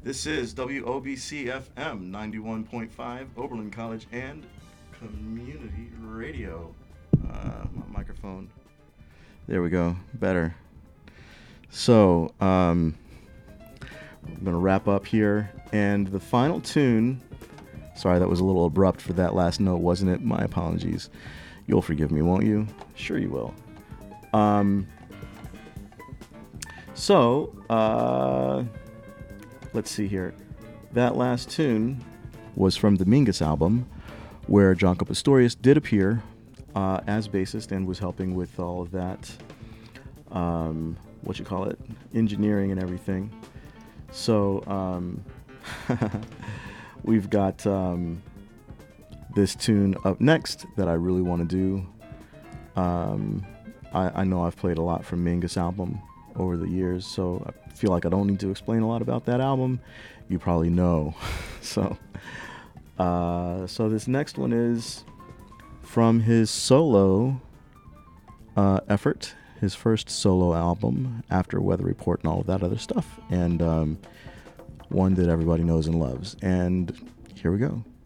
This is WOBC FM 91.5, Oberlin College and Community Radio. My microphone. There we go. Better. So, I'm going to wrap up here. And the final tune. Sorry, that was a little abrupt for that last note, wasn't it? My apologies. You'll forgive me, won't you? Sure you will. Let's see here. That last tune was from the Mingus album, where Jaco Pastorius did appear as bassist and was helping with all of that, engineering and everything. So we've got this tune up next that I really want to do. I know I've played a lot from Mingus album over the years, so I feel like I don't need to explain a lot about that album. You probably know. So this next one is from his solo effort, his first solo album after Weather Report and all of that other stuff, and one that everybody knows and loves. And here we go.